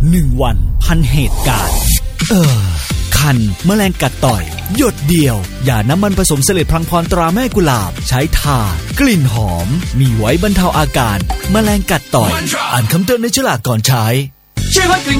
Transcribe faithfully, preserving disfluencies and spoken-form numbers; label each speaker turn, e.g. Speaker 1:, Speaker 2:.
Speaker 1: หนึ่งวันพันเหตุการณ์เออคันแมลงกัดต่อยหยดเดียวอย่าน้ำมันผสมเสลดพลังพรตราแม่กุหลาบใช้ทากลิ่นหอมมีไว้บรรเทาอาการแมลงกัดต่อยอ่านคำเตือนในฉลากก่อนใช้
Speaker 2: ช่วยลดกลิ่น